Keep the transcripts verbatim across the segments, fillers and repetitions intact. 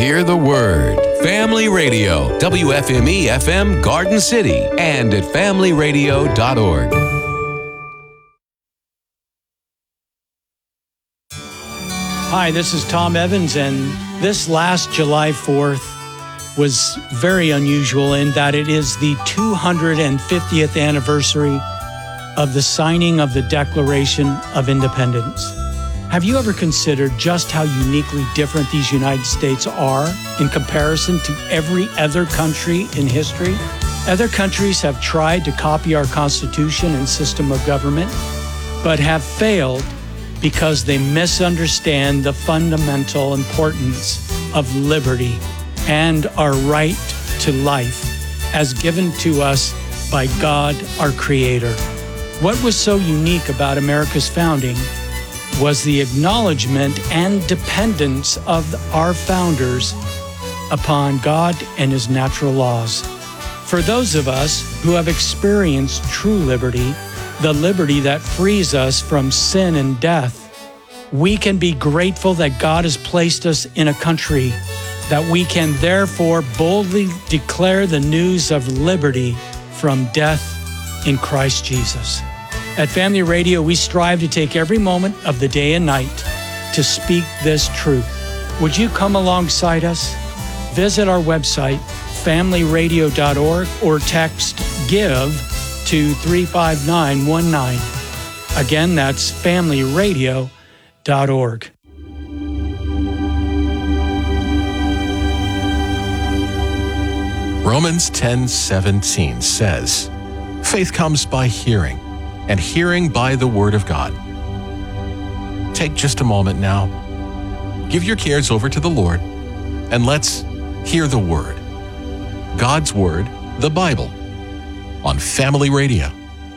Hear the Word. Family Radio, W F M E F M Garden City, and at family radio dot org. Hi, this is Tom Evans, and this last July fourth was very unusual in that it is the two hundred fiftieth anniversary of the signing of the Declaration of Independence. Have you ever considered just how uniquely different these United States are in comparison to every other country in history? Other countries have tried to copy our Constitution and system of government, but have failed because they misunderstand the fundamental importance of liberty and our right to life as given to us by God, our Creator. What was so unique about America's founding was the acknowledgement and dependence of our founders upon God and His natural laws. For those of us who have experienced true liberty, the liberty that frees us from sin and death, we can be grateful that God has placed us in a country that we can therefore boldly declare the news of liberty from death in Christ Jesus. At Family Radio, we strive to take every moment of the day and night to speak this truth. Would you come alongside us? Visit our website, family radio dot org, or text GIVE to three five nine one nine. Again, that's family radio dot org. Romans ten seventeen says, "Faith comes by hearing, and hearing by the Word of God." Take just a moment now. Give your cares over to the Lord, and let's hear the Word. God's Word, the Bible, on Family Radio.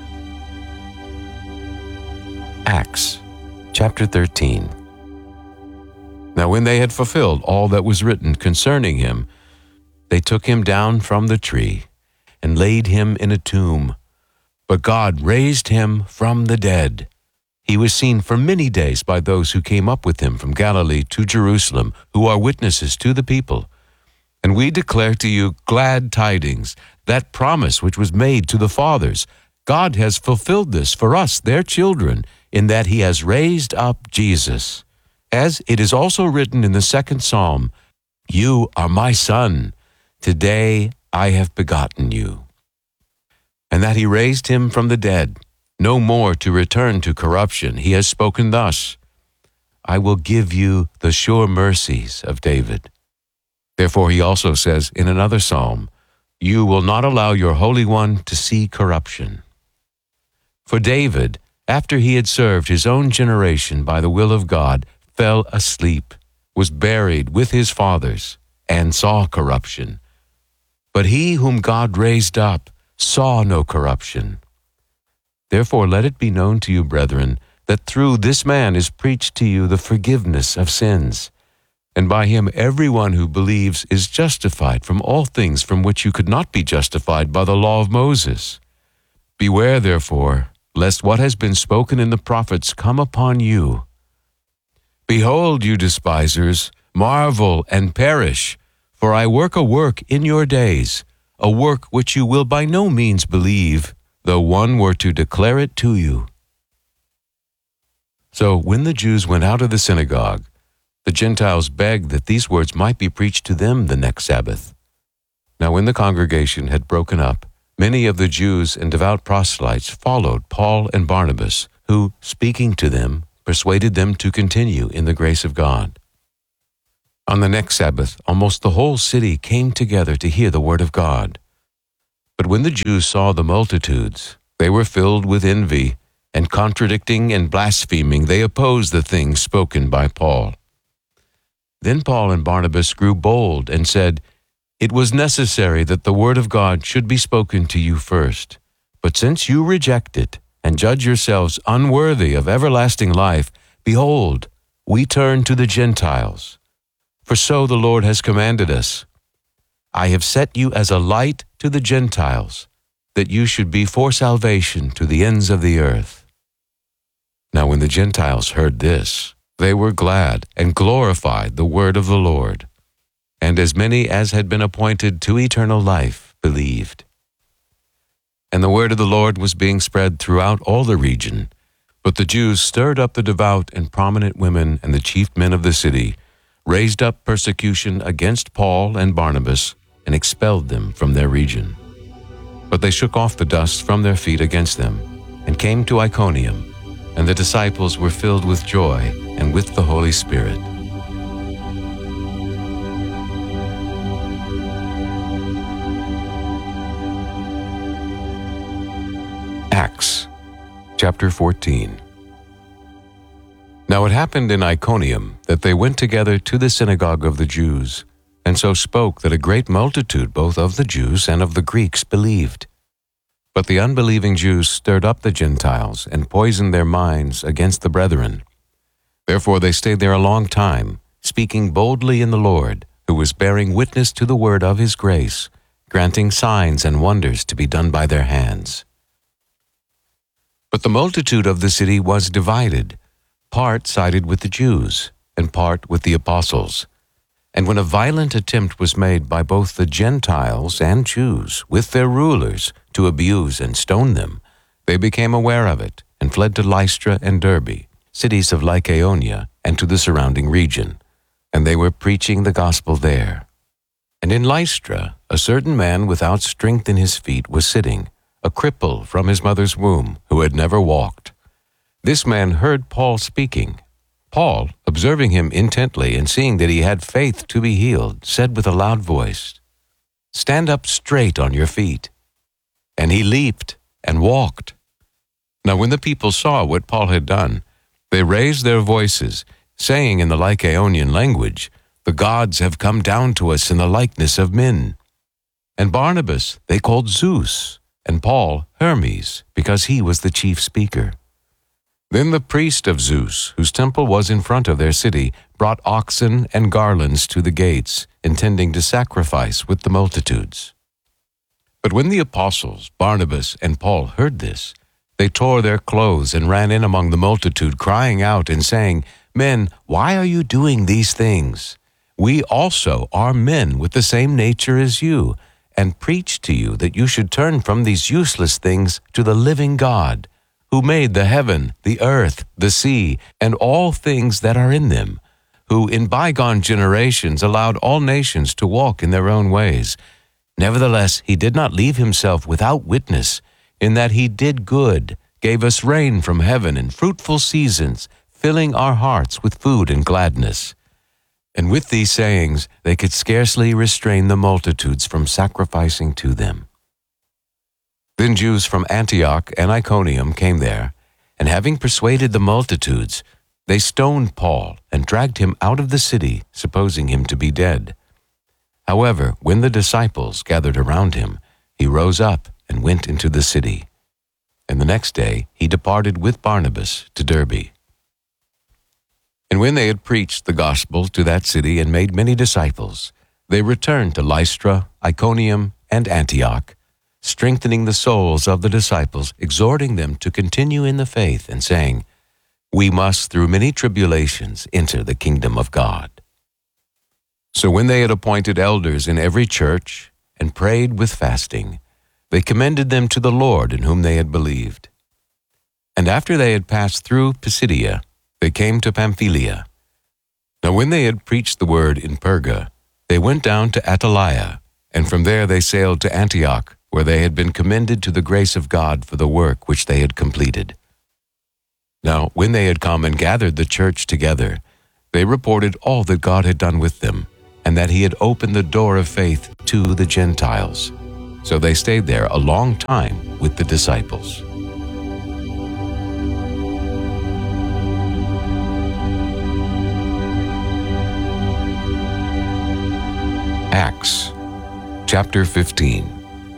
Acts chapter thirteen. Now when they had fulfilled all that was written concerning him, they took him down from the tree and laid him in a tomb. But God raised him from the dead. He was seen for many days by those who came up with him from Galilee to Jerusalem, who are witnesses to the people. And we declare to you glad tidings, that promise which was made to the fathers. God has fulfilled this for us, their children, in that He has raised up Jesus. As it is also written in the second psalm, "You are my son, today I have begotten you." And that He raised him from the dead, no more to return to corruption. He has spoken thus, "I will give you the sure mercies of David." Therefore He also says in another psalm, "You will not allow your Holy One to see corruption." For David, after he had served his own generation by the will of God, fell asleep, was buried with his fathers, and saw corruption. But he whom God raised up saw no corruption. Therefore let it be known to you, brethren, that through this man is preached to you the forgiveness of sins. And by him everyone who believes is justified from all things from which you could not be justified by the law of Moses. Beware, therefore, lest what has been spoken in the prophets come upon you. Behold, you despisers, marvel and perish, for I work a work in your days, a work which you will by no means believe, though one were to declare it to you. So when the Jews went out of the synagogue, the Gentiles begged that these words might be preached to them the next Sabbath. Now when the congregation had broken up, many of the Jews and devout proselytes followed Paul and Barnabas, who, speaking to them, persuaded them to continue in the grace of God. On the next Sabbath, almost the whole city came together to hear the word of God. But when the Jews saw the multitudes, they were filled with envy, and contradicting and blaspheming, they opposed the things spoken by Paul. Then Paul and Barnabas grew bold and said, "It was necessary that the word of God should be spoken to you first. But since you reject it and judge yourselves unworthy of everlasting life, behold, we turn to the Gentiles. For so the Lord has commanded us, I have set you as a light to the Gentiles, that you should be for salvation to the ends of the earth." Now when the Gentiles heard this, they were glad and glorified the word of the Lord. and as many as had been appointed to eternal life believed. And the word of the Lord was being spread throughout all the region. But the Jews stirred up the devout and prominent women and the chief men of the city, raised up persecution against Paul and Barnabas, and expelled them from their region. But they shook off the dust from their feet against them, and came to Iconium, and the disciples were filled with joy and with the Holy Spirit. Acts chapter fourteen. Now it happened in Iconium that they went together to the synagogue of the Jews, and so spoke that a great multitude both of the Jews and of the Greeks believed. But the unbelieving Jews stirred up the Gentiles and poisoned their minds against the brethren. Therefore they stayed there a long time, speaking boldly in the Lord, who was bearing witness to the word of his grace, granting signs and wonders to be done by their hands. But the multitude of the city was divided. Part sided with the Jews, and part with the apostles. And when a violent attempt was made by both the Gentiles and Jews, with their rulers, to abuse and stone them, they became aware of it, and fled to Lystra and Derbe, cities of Lycaonia, and to the surrounding region. And they were preaching the gospel there. And in Lystra, a certain man without strength in his feet was sitting, a cripple from his mother's womb, who had never walked. This man heard Paul speaking. Paul, observing him intently and seeing that he had faith to be healed, said with a loud voice, "Stand up straight on your feet." And he leaped and walked. Now when the people saw what Paul had done, they raised their voices, saying in the Lycaonian language, "The gods have come down to us in the likeness of men." And Barnabas they called Zeus, and Paul Hermes, because he was the chief speaker. Then the priest of Zeus, whose temple was in front of their city, brought oxen and garlands to the gates, intending to sacrifice with the multitudes. But when the apostles, Barnabas and Paul, heard this, they tore their clothes and ran in among the multitude, crying out and saying, "Men, why are you doing these things? We also are men with the same nature as you, and preach to you that you should turn from these useless things to the living God, who made the heaven, the earth, the sea, and all things that are in them, who in bygone generations allowed all nations to walk in their own ways. Nevertheless, he did not leave himself without witness, in that he did good, gave us rain from heaven in fruitful seasons, filling our hearts with food and gladness." And with these sayings, they could scarcely restrain the multitudes from sacrificing to them. Then Jews from Antioch and Iconium came there, and having persuaded the multitudes, they stoned Paul and dragged him out of the city, supposing him to be dead. However, when the disciples gathered around him, he rose up and went into the city. And the next day he departed with Barnabas to Derbe. And when they had preached the gospel to that city and made many disciples, they returned to Lystra, Iconium, and Antioch, strengthening the souls of the disciples, exhorting them to continue in the faith, and saying, "We must through many tribulations enter the kingdom of God." So when they had appointed elders in every church, and prayed with fasting, they commended them to the Lord in whom they had believed. And after they had passed through Pisidia, they came to Pamphylia. Now when they had preached the word in Perga, they went down to Attalia, and from there they sailed to Antioch, where they had been commended to the grace of God for the work which they had completed. Now when they had come and gathered the church together, they reported all that God had done with them, and that he had opened the door of faith to the Gentiles. So they stayed there a long time with the disciples. Acts chapter fifteen.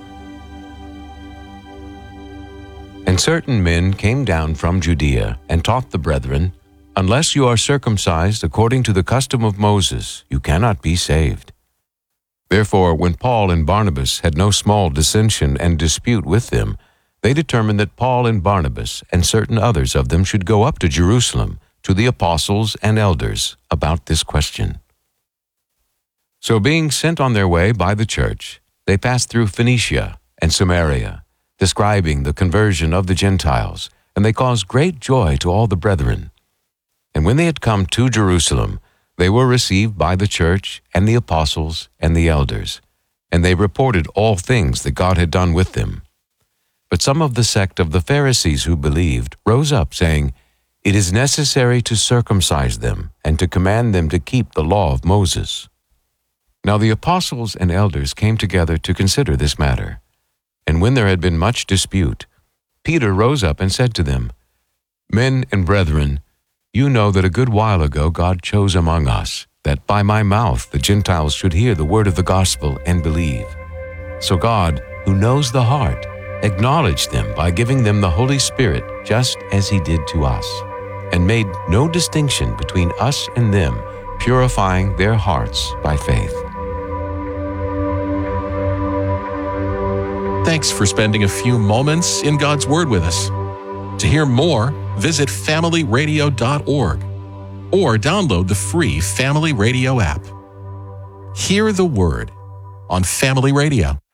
And certain men came down from Judea and taught the brethren, "Unless you are circumcised according to the custom of Moses, you cannot be saved." Therefore, when Paul and Barnabas had no small dissension and dispute with them, they determined that Paul and Barnabas and certain others of them should go up to Jerusalem to the apostles and elders about this question. So being sent on their way by the church, they passed through Phoenicia and Samaria, describing the conversion of the Gentiles, and they caused great joy to all the brethren. And when they had come to Jerusalem, they were received by the church and the apostles and the elders, and they reported all things that God had done with them. But some of the sect of the Pharisees who believed rose up, saying, "It is necessary to circumcise them and to command them to keep the law of Moses." Now the apostles and elders came together to consider this matter. And when there had been much dispute, Peter rose up and said to them, "Men and brethren, you know that a good while ago God chose among us, that by my mouth the Gentiles should hear the word of the gospel and believe. So God, who knows the heart, acknowledged them by giving them the Holy Spirit just as he did to us, and made no distinction between us and them, purifying their hearts by faith." Thanks for spending a few moments in God's Word with us. To hear more, visit family radio dot org or download the free Family Radio app. Hear the Word on Family Radio.